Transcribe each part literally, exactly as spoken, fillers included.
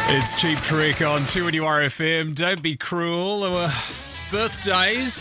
It's Cheap Trick on two N U R F M. Don't be cruel. Uh, birthdays.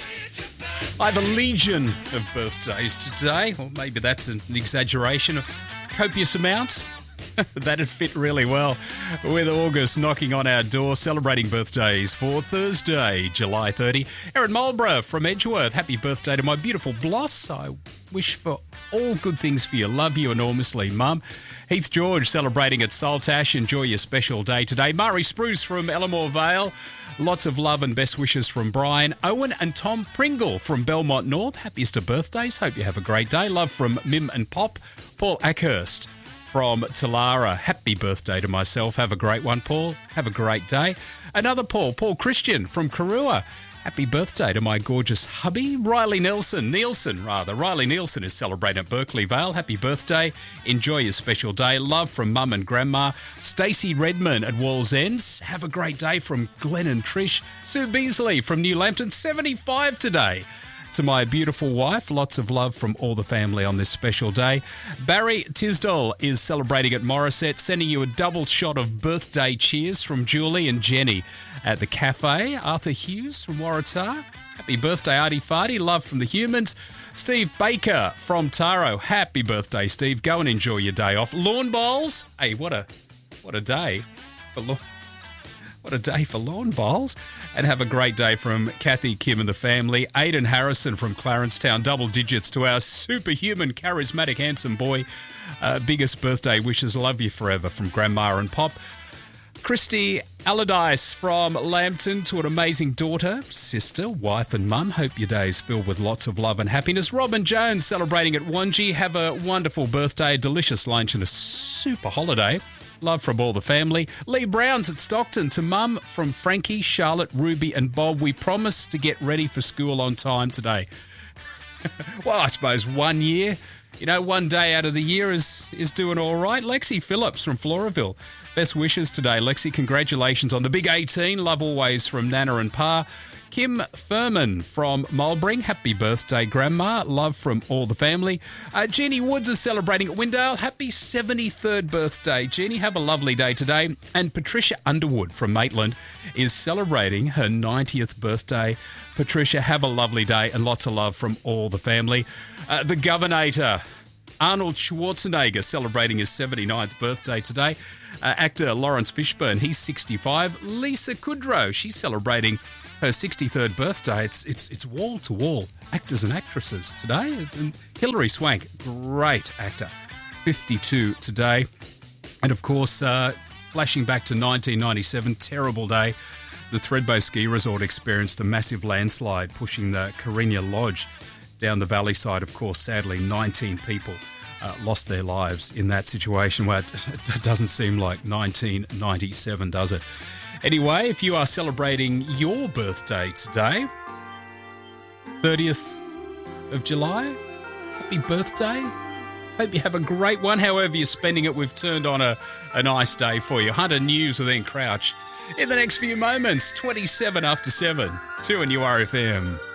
I have a legion of birthdays today. Well, maybe that's an exaggeration. Copious amounts. That'd fit really well with August knocking on our door, celebrating birthdays for Thursday, July thirtieth. Erin Mulborough from Edgeworth. Happy birthday to my beautiful Bloss. I wish for all good things for you. Love you enormously, Mum. Heath George celebrating at Saltash. Enjoy your special day today. Murray Spruce from Ellamore Vale. Lots of love and best wishes from Brian. Owen and Tom Pringle from Belmont North. Happiest of birthdays. Hope you have a great day. Love from Mim and Pop. Paul Ackhurst from Talara. Happy birthday to myself. Have a great one, Paul. Have a great day. Another Paul, Paul Christian from Karua. Happy birthday to my gorgeous hubby, Riley Nelson. Nielsen, rather. Riley Nielsen is celebrating at Berkeley Vale. Happy birthday. Enjoy your special day. Love from Mum and Grandma. Stacey Redman at Walls Ends. Have a great day from Glenn and Trish. Sue Beasley from New Lambton, seventy-five today. To my beautiful wife, lots of love from all the family on this special day. Barry Tisdall is celebrating at Morisset, sending you a double shot of birthday cheers from Julie and Jenny at the cafe. Arthur Hughes from Waratah. Happy birthday, Artie Farty. Love from the humans. Steve Baker from Taro. Happy birthday, Steve. Go and enjoy your day off. Lawn bowls. Hey, what a what a day for lawn. What a day for lawn bowls. And have a great day from Kathy, Kim and the family. Aidan Harrison from Clarencetown. Double digits to our superhuman, charismatic, handsome boy. Uh, biggest birthday wishes. Love you forever from Grandma and Pop. Christy Allardyce from Lambton to an amazing daughter, sister, wife and mum. Hope your day is filled with lots of love and happiness. Robin Jones celebrating at Wangi. Have a wonderful birthday, a delicious lunch and a super holiday. Love from all the family. Lee Brown's at Stockton to Mum from Frankie, Charlotte, Ruby and Bob. We promise to get ready for school on time today. Well, I suppose one year, you know, one day out of the year is, is doing all right. Lexi Phillips from Floraville. Best wishes today, Lexi. Congratulations on the big eighteen. Love always from Nana and Pa. Kim Furman from Mulbring. Happy birthday, Grandma. Love from all the family. Uh, Jeannie Woods is celebrating at Windale. Happy seventy-third birthday, Jeannie. Have a lovely day today. And Patricia Underwood from Maitland is celebrating her ninetieth birthday. Patricia, have a lovely day and lots of love from all the family. Uh, the Governator, Arnold Schwarzenegger, celebrating his seventy-ninth birthday today. Uh, actor Lawrence Fishburne, he's sixty-five. Lisa Kudrow, she's celebrating her sixty-third birthday. It's it's it's wall to wall actors and actresses today. And Hilary Swank, great actor, fifty-two today. And of course, uh, flashing back to nineteen ninety-seven, terrible day. The Thredbo Ski Resort experienced a massive landslide, pushing the Carina Lodge down the valley side. Of course, sadly, nineteen people uh, lost their lives in that situation. Well, it, it doesn't seem like nineteen ninety-seven, does it? Anyway, if you are celebrating your birthday today, thirtieth of July, happy birthday. Hope you have a great one. However you're spending it, we've turned on a, a nice day for you. Hunter News with Ian Crouch in the next few moments, twenty-seven after seven, two N U R F M.